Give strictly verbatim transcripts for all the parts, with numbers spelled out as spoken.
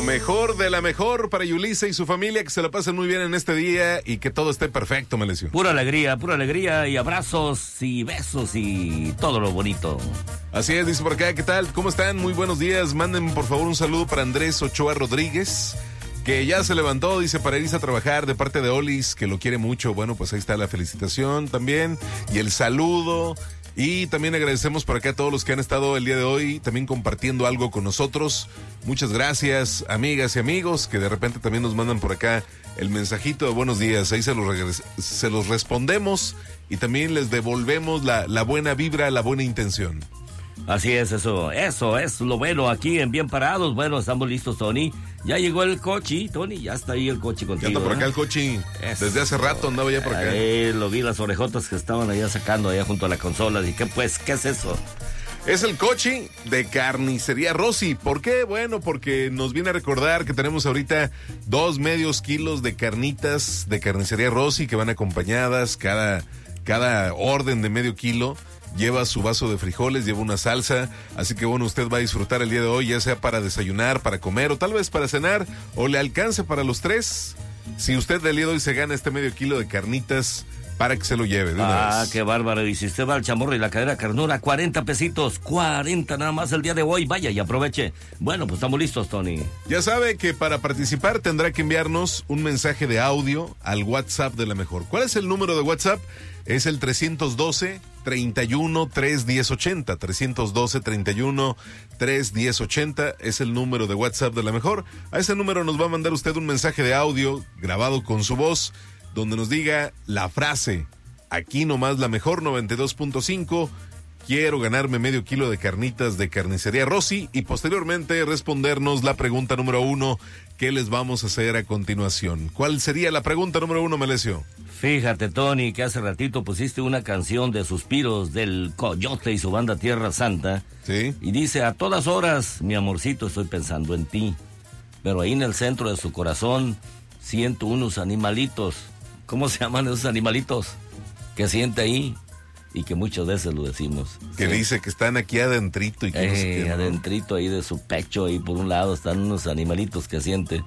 Lo mejor de la mejor para Yulisa y su familia, que se la pasen muy bien en este día y que todo esté perfecto, Melesio. Pura alegría, pura alegría y abrazos y besos y todo lo bonito. Así es, dice por acá, ¿qué tal? ¿Cómo están? Muy buenos días. Manden por favor un saludo para Andrés Ochoa Rodríguez, que ya se levantó, dice, para irse a trabajar de parte de Olis, que lo quiere mucho. Bueno, pues ahí está la felicitación también y el saludo. Y también agradecemos por acá a todos los que han estado el día de hoy también compartiendo algo con nosotros. Muchas gracias, amigas y amigos, que de repente también nos mandan por acá el mensajito de buenos días. Ahí se los, regres- se los respondemos y también les devolvemos la, la buena vibra, la buena intención. Así es, eso, eso es lo bueno aquí en Bien Parados. Bueno, estamos listos, Tony. Ya llegó el coche, Tony, ya está ahí el coche contigo. Ya anda por acá ¿eh? el coche. Eso. Desde hace rato andaba ya por acá. Ahí lo vi, las orejotas que estaban allá sacando allá junto a la consola. Dije, pues, ¿qué es eso? Es el coche de Carnicería Rossi. ¿Por qué? Bueno, porque nos viene a recordar que tenemos ahorita dos medios kilos de carnitas de Carnicería Rossi que van acompañadas. Cada, cada orden de medio kilo lleva su vaso de frijoles, lleva una salsa, así que bueno, usted va a disfrutar el día de hoy, ya sea para desayunar, para comer o tal vez para cenar, o le alcance para los tres. Si usted el día de hoy se gana este medio kilo de carnitas, para que se lo lleve de una Ah, vez. qué bárbaro. Y si usted va al Chamorro y la Cadera Carnura, cuarenta pesitos, cuarenta nada más el día de hoy. Vaya y aproveche. Bueno, pues estamos listos, Tony. Ya sabe que para participar tendrá que enviarnos un mensaje de audio al WhatsApp de La Mejor. ¿Cuál es el número de WhatsApp? Es el trescientos doce, treinta y uno, tres diez ochenta. trescientos doce, treinta y uno, tres diez ochenta es el número de WhatsApp de La Mejor. A ese número nos va a mandar usted un mensaje de audio grabado con su voz, donde nos diga la frase: aquí nomás La Mejor noventa y dos punto cinco, quiero ganarme medio kilo de carnitas de Carnicería Rossi, y posteriormente respondernos la pregunta número uno que les vamos a hacer a continuación. ¿Cuál sería la pregunta número uno, Melesio? Fíjate, Tony, que hace ratito pusiste una canción de Suspiros del Coyote y su banda Tierra Santa. Sí. Y dice, a todas horas, mi amorcito, estoy pensando en ti. Pero ahí en el centro de su corazón siento unos animalitos. ¿Cómo se llaman esos animalitos que siente ahí? Y que muchas veces lo decimos. Que ¿sí? dice que están aquí adentrito y que Eh, no sé qué, ¿no? adentrito ahí de su pecho, ahí por un lado están unos animalitos que siente.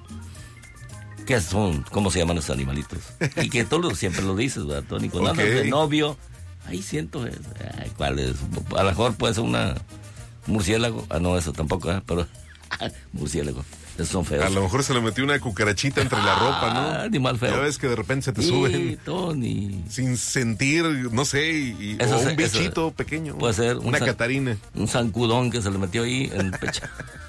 ¿Qué son? ¿Cómo se llaman esos animalitos? Y que tú lo, siempre lo dices, ¿verdad, Tony? Cuando Okay. hablas de novio, ahí siento, ay, ¿cuál es? A lo mejor puede ser una murciélago. Ah, no, eso tampoco, ¿eh? Pero murciélago. Esos son feos. A lo mejor se le metió una cucarachita entre la ropa, ¿no? Ah, animal feo. Ya ves que de repente se te Sí, suben Tony. sin sentir, no sé, y, Eso o se- un bichito eso pequeño. puede ser un una san- catarina. Un zancudón que se le metió ahí en el pecho.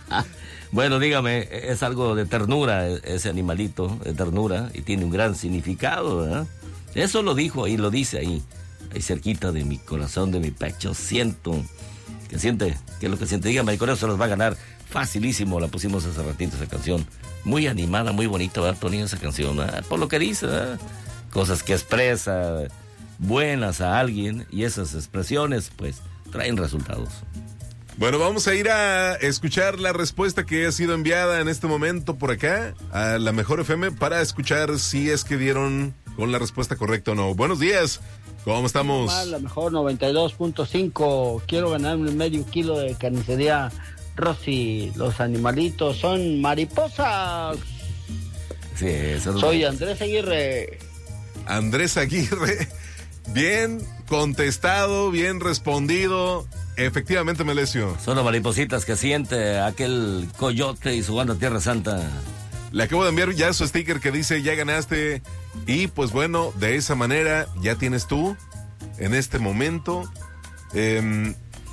Bueno, dígame, es algo de ternura ese animalito, de ternura, y tiene un gran significado, ¿verdad? Eso lo dijo ahí, lo dice ahí, ahí cerquita de mi corazón, de mi pecho, siento. ¿Qué siente? ¿Qué es lo que siente? Dígame, y con eso se los va a ganar facilísimo. La pusimos hace ratito esa canción. Muy animada, muy bonita, ¿verdad, Tony? Esa canción, ¿verdad? Por lo que dice, ¿verdad? Cosas que expresa, buenas a alguien, y esas expresiones, pues, traen resultados. Bueno, vamos a ir a escuchar la respuesta que ha sido enviada en este momento por acá a La Mejor F M para escuchar si es que dieron con la respuesta correcta o no. Buenos días, ¿cómo estamos? A La Mejor noventa y dos punto cinco. Quiero ganarme medio kilo de Carnicería Rossi. Los animalitos son mariposas. Sí, eso es- Soy Andrés Aguirre. Andrés Aguirre, bien contestado, bien respondido. Efectivamente, Melesio. Son las maripositas que siente aquel coyote y su banda Tierra Santa. Le acabo de enviar ya su sticker que dice ya ganaste. Y pues bueno, de esa manera ya tienes tú, en este momento, eh,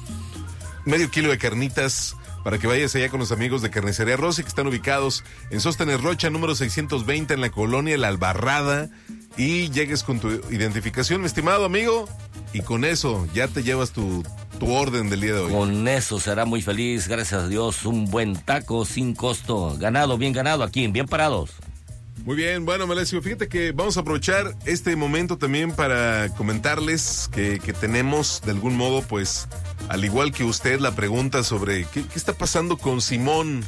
medio kilo de carnitas para que vayas allá con los amigos de Carnicería Rossi, que están ubicados en Sóstenes Rocha, número seiscientos veinte, en la colonia La Albarrada. Y llegues con tu identificación, mi estimado amigo, y con eso ya te llevas tu, tu orden del día de hoy. Con eso será muy feliz, gracias a Dios, un buen taco sin costo. Ganado, bien ganado aquí, en Bien Parados. Muy bien, bueno, Melesio, fíjate que vamos a aprovechar este momento también para comentarles que, que tenemos de algún modo, pues, al igual que usted, la pregunta sobre qué, qué está pasando con Simón.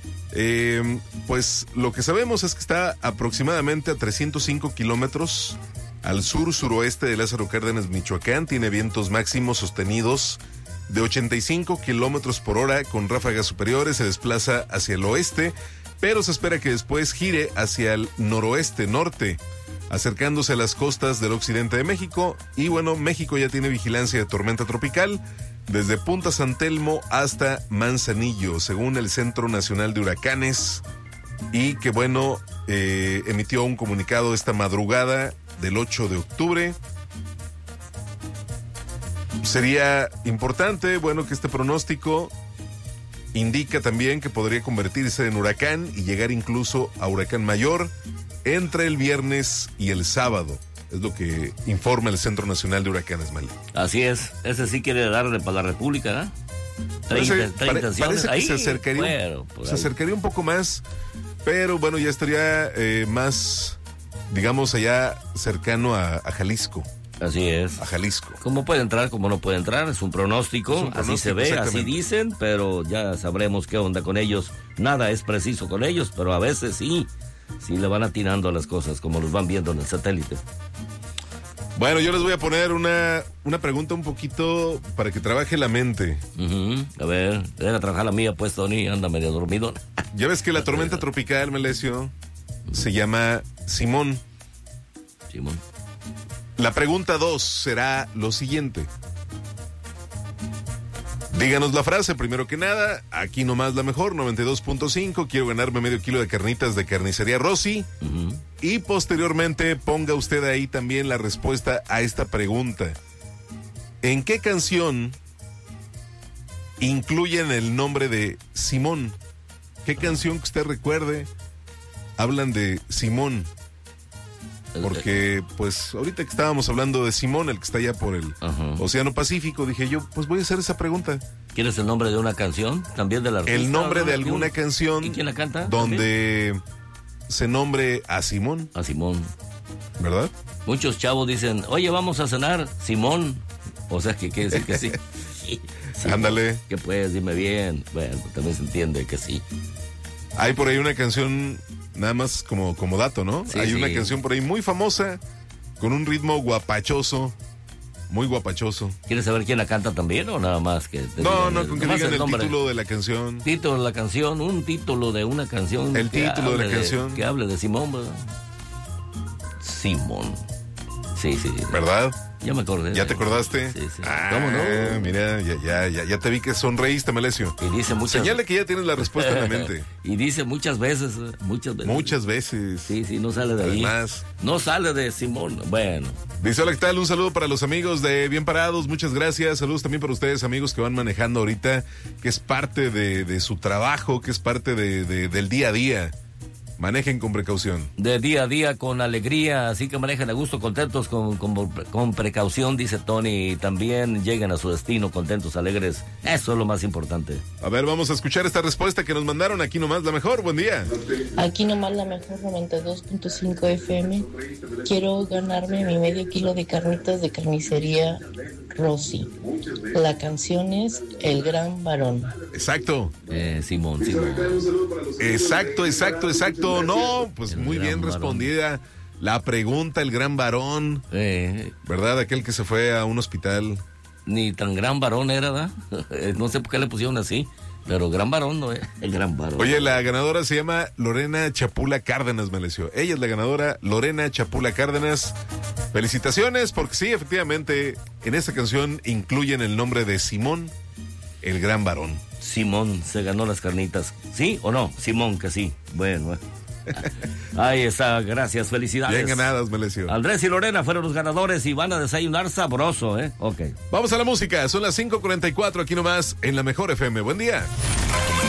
Eh, pues lo que sabemos es que está aproximadamente a trescientos cinco kilómetros al sur-suroeste de Lázaro Cárdenas, Michoacán. Tiene vientos máximos sostenidos de ochenta y cinco kilómetros por hora con ráfagas superiores. Se desplaza hacia el oeste pero se espera que después gire hacia el noroeste, norte, acercándose a las costas del occidente de México. Y bueno, México ya tiene vigilancia de tormenta tropical desde Punta San Telmo hasta Manzanillo, según el Centro Nacional de Huracanes, y que bueno, eh, emitió un comunicado esta madrugada del ocho de octubre. Sería importante, bueno, que este pronóstico indica también que podría convertirse en huracán y llegar incluso a huracán mayor entre el viernes y el sábado. Es lo que informa el Centro Nacional de Huracanes, Mali. Así es, ese sí quiere darle para la República, ¿eh? treinta, parece, treinta pare, parece que Ahí, se, acercaría, bueno, se acercaría un poco más, pero bueno, ya estaría eh, más, digamos, allá cercano a, a Jalisco. Así es. A Jalisco. ¿Cómo puede entrar? ¿Cómo no puede entrar? Es un pronóstico, es un pronóstico, así se ve, así dicen, pero ya sabremos qué onda con ellos. Nada es preciso con ellos, pero a veces sí, sí le van atinando a las cosas, como los van viendo en el satélite. Bueno, yo les voy a poner una, una pregunta un poquito para que trabaje la mente. Uh-huh. A ver, deja trabajar la mía, pues, Tony, anda medio dormido. Ya ves que la tormenta tropical, Melesio, se llama Simón. Simón. La pregunta dos será lo siguiente. Díganos la frase, primero que nada, aquí nomás la mejor, noventa y dos punto cinco, quiero ganarme medio kilo de carnitas de Carnicería Rossi. Uh-huh. Y posteriormente ponga usted ahí también la respuesta a esta pregunta. ¿En qué canción incluyen el nombre de Simón? ¿Qué canción que usted recuerde hablan de Simón? Porque, pues, ahorita que estábamos hablando de Simón, el que está allá por el uh-huh. Océano Pacífico, dije yo, pues voy a hacer esa pregunta. ¿Quieres el nombre de una canción? También de la artista. El nombre de alguna canción. ¿Y quién la canta? Donde ¿también? Se nombre a Simón. A Simón. ¿Verdad? Muchos chavos dicen, oye, vamos a cenar, Simón. O sea, que quiere decir que sí. sí. Ándale. Que pues, dime bien. Bueno, también se entiende que sí. Hay por ahí una canción... Nada más como, como dato, ¿no? Sí, Hay sí. una canción por ahí muy famosa, con un ritmo guapachoso, muy guapachoso. ¿Quieres saber quién la canta también o nada más? que No, no, con que digan el, el título de la canción. Título de la canción, un título de una canción. El título de la canción. De, que hable de Simón, ¿verdad? Simón. Sí, sí. ¿Verdad? Ya me acordé. ¿Ya te acordaste? Sí, sí. Ah, ¿cómo no? Mira, ya, ya, ya, ya te vi que sonreíste, Melesio. Y dice muchas... Señale que ya tienes la respuesta en la mente. Y dice muchas veces, muchas veces. Muchas veces. Sí, sí, no sale de ahí. Además. No sale de Simón. Bueno. Dice, hola, ¿qué tal? Un saludo para los amigos de Bien Parados. Muchas gracias. Saludos también para ustedes, amigos que van manejando ahorita, que es parte de, de su trabajo, que es parte de, de, del día a día. Manejen con precaución. De día a día, con alegría, así que manejen a gusto, contentos, con, con, con precaución, dice Tony. Y también lleguen a su destino contentos, alegres. Eso es lo más importante. A ver, vamos a escuchar esta respuesta que nos mandaron. Aquí nomás la mejor, buen día. Aquí nomás la mejor, noventa y dos punto cinco F M. Quiero ganarme mi medio kilo de carnitas de Carnicería Rossi. La canción es El Gran Varón. Exacto. Eh, Simón, Simón. Exacto, exacto, exacto. No, pues el muy bien varón. respondida la pregunta, el gran varón. Eh, ¿Verdad? Aquel que se fue a un hospital. Ni tan gran varón era, ¿verdad? No sé por qué le pusieron así, pero gran varón no es. El gran varón. Oye, la ganadora se llama Lorena Chapula Cárdenas, Melesio. Ella es la ganadora, Lorena Chapula Cárdenas. Felicitaciones, porque sí, efectivamente, en esta canción incluyen el nombre de Simón, el gran varón. Simón se ganó las carnitas. ¿Sí o no? Simón, que sí. Bueno, bueno. Ahí está, gracias, felicidades. Bien ganadas, Melesio. Andrés y Lorena fueron los ganadores y van a desayunar sabroso, ¿eh? Ok. Vamos a la música, son las cinco cuarenta y cuatro aquí nomás en la Mejor F M. Buen día.